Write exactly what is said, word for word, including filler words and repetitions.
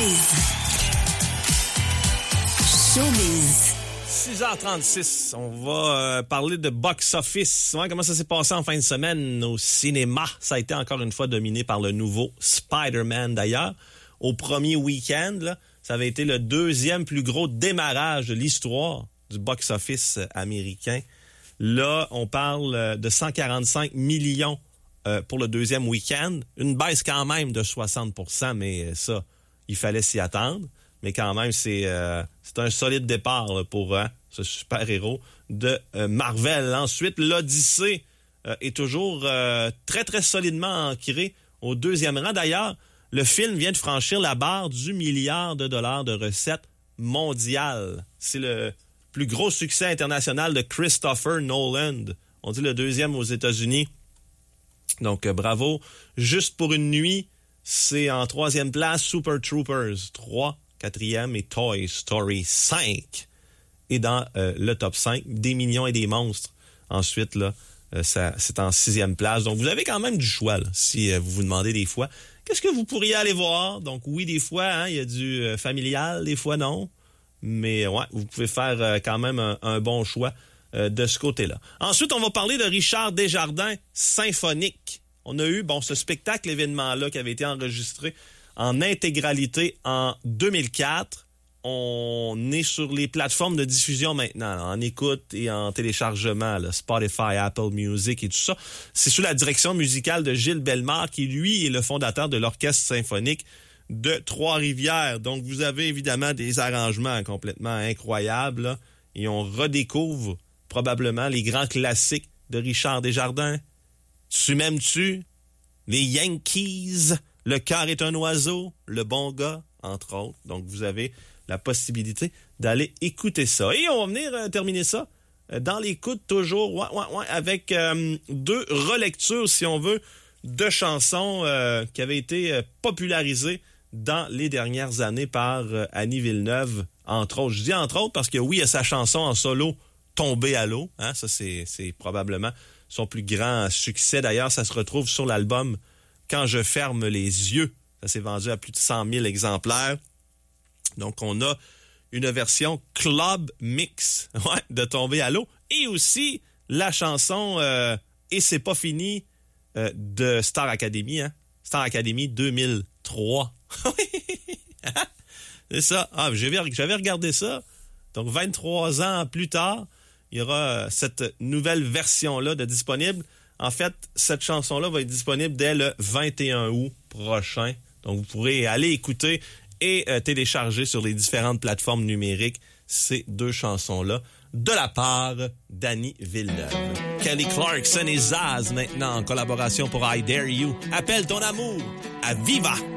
Showbiz. Showbiz. six heures trente-six, on va euh, parler de box-office. Ouais, comment ça s'est passé en fin de semaine au cinéma? Ça a été encore une fois dominé par le nouveau Spider-Man d'ailleurs. Au premier week-end, là, ça avait été le deuxième plus gros démarrage de l'histoire du box-office américain. Là, on parle de cent quarante-cinq millions euh, pour le deuxième week-end. Une baisse quand même de soixante pour cent, mais ça, il fallait s'y attendre. Mais quand même, c'est, euh, c'est un solide départ là, pour hein, ce super-héros de euh, Marvel. Ensuite, l'Odyssée euh, est toujours euh, très, très solidement ancré au deuxième rang. D'ailleurs, le film vient de franchir la barre du milliard de dollars de recettes mondiales. C'est le plus gros succès international de Christopher Nolan. On dit le deuxième aux États-Unis. Donc, euh, bravo. Juste pour une nuit, c'est en troisième place Super Troopers trois. Quatrième et Toy Story cinq. Et dans euh, le top cinq, Des Mignons et des Monstres. Ensuite, là, euh, ça, c'est en sixième place. Donc, vous avez quand même du choix, là, si euh, vous vous demandez des fois, qu'est-ce que vous pourriez aller voir? Donc, oui, des fois, hein, il y a du euh, familial, des fois, non. Mais, ouais, vous pouvez faire euh, quand même un, un bon choix euh, de ce côté-là. Ensuite, on va parler de Richard Desjardins, Symphonique. On a eu, bon, ce spectacle, événement-là, qui avait été enregistré en intégralité en deux mille quatre. On est sur les plateformes de diffusion maintenant, là, en écoute et en téléchargement, là, Spotify, Apple Music et tout ça. C'est sous la direction musicale de Gilles Bellemare, qui, lui, est le fondateur de l'Orchestre symphonique de Trois-Rivières. Donc, vous avez évidemment des arrangements complètement incroyables, là, et on redécouvre probablement les grands classiques de Richard Desjardins. Tu m'aimes-tu? Les Yankees... Le cœur est un oiseau, le bon gars, entre autres. Donc, vous avez la possibilité d'aller écouter ça. Et on va venir euh, terminer ça euh, dans l'écoute toujours, ouais, ouais, ouais, avec euh, deux relectures, si on veut, de chansons euh, qui avaient été euh, popularisées dans les dernières années par euh, Annie Villeneuve, entre autres. Je dis entre autres parce que oui, il y a sa chanson en solo, Tombée à l'eau. Hein, ça, c'est, c'est probablement son plus grand succès. D'ailleurs, ça se retrouve sur l'album Quand je ferme les yeux. Ça s'est vendu à plus de cent mille exemplaires. Donc, on a une version club mix ouais, de Tomber à l'eau. Et aussi la chanson euh, Et c'est pas fini euh, de Star Academy. Hein? Star Academy deux mille trois. C'est ça. Ah, j'avais, j'avais regardé ça. Donc, vingt-trois ans plus tard, il y aura cette nouvelle version-là de disponible. En fait, cette chanson-là va être disponible dès le vingt et un août prochain. Donc, vous pourrez aller écouter et euh, télécharger sur les différentes plateformes numériques ces deux chansons-là de la part d'Annie Villeneuve. Kelly Clarkson et Zaz maintenant en collaboration pour I Dare You. Appelle ton amour à Viva!